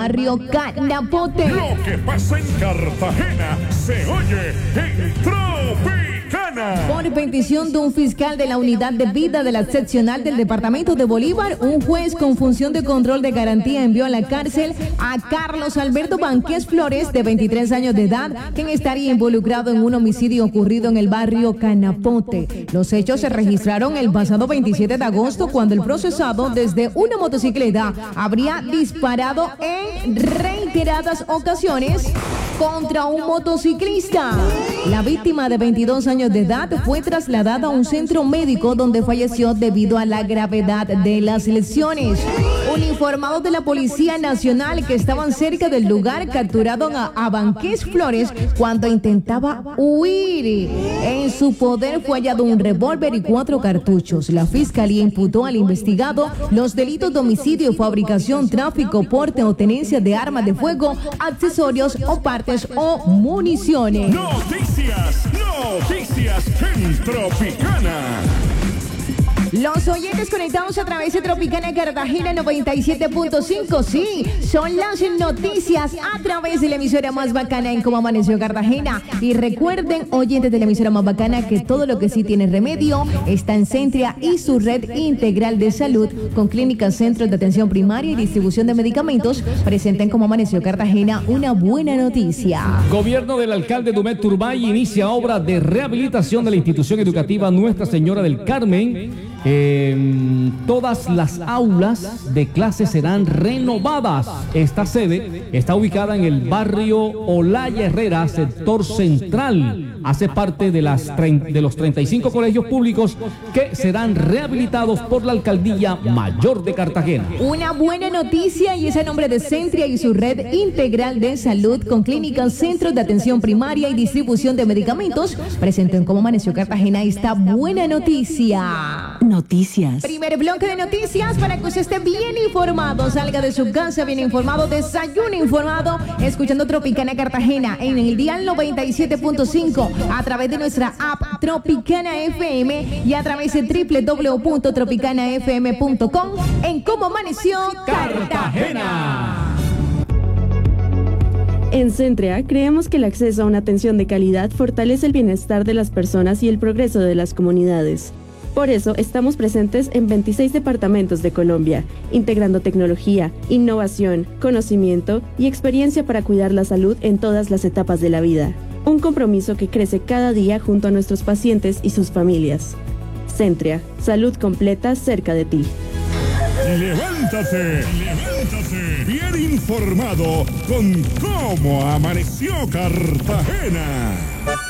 barrio Canapote. Lo que pasa en Cartagena se oye en Tropicana. Por petición de un fiscal de la unidad de vida de la seccional del departamento de Bolívar, un juez con función de control de garantía envió a la cárcel a Carlos Alberto Banqués Flores, de 23 años de edad, quien estaría involucrado en un homicidio ocurrido en el barrio Canapote. Los hechos se registraron el pasado 27 de agosto, cuando el procesado, desde una motocicleta, habría disparado en reiteradas ocasiones contra un motociclista. La víctima, de 22 años de edad, fue trasladada a un centro médico donde falleció debido a la gravedad de las lesiones. Uniformados de la Policía Nacional que estaban cerca del lugar capturaron a Banqués Flores cuando intentaba huir. En su poder fue hallado un revólver y 4 cartuchos. La fiscalía imputó al investigado los delitos de homicidio, fabricación, tráfico, porte o tenencia de armas de fuego, accesorios o partes o municiones. Noticias en Tropicana. Los oyentes conectados a través de Tropicana Cartagena 97.5, sí, son las noticias a través de la emisora más bacana en Cómo Amaneció Cartagena. Y recuerden, oyentes de la emisora más bacana, que todo lo que sí tiene remedio está en Centria y su red integral de salud, con clínicas, centros de atención primaria y distribución de medicamentos. Presenten Cómo Amaneció Cartagena una buena noticia. Gobierno del alcalde Dumet Turbay inicia obra de rehabilitación de la institución educativa Nuestra Señora del Carmen. Todas las aulas de clases serán renovadas. Esta sede está ubicada en el barrio Olaya Herrera, sector central. Hace parte de los 35 colegios públicos que serán rehabilitados por la Alcaldía Mayor de Cartagena. Una buena noticia, y es a nombre de Centria y su red integral de salud, con clínicas, centros de atención primaria y distribución de medicamentos. Presentó en Cómo Amaneció Cartagena esta buena noticia. Noticias. Primer bloque de noticias para que usted esté bien informado. Salga de su casa bien informado, desayune informado, escuchando Tropicana Cartagena en el dial 97.5, a través de nuestra app Tropicana FM y a través de www.tropicanafm.com en Cómo Amaneció Cartagena. En Centria creemos que el acceso a una atención de calidad fortalece el bienestar de las personas y el progreso de las comunidades. Por eso estamos presentes en 26 departamentos de Colombia, integrando tecnología, innovación, conocimiento y experiencia para cuidar la salud en todas las etapas de la vida. Un compromiso que crece cada día junto a nuestros pacientes y sus familias. Centria, salud completa cerca de ti. Levántate, bien informado con Cómo Amaneció Cartagena.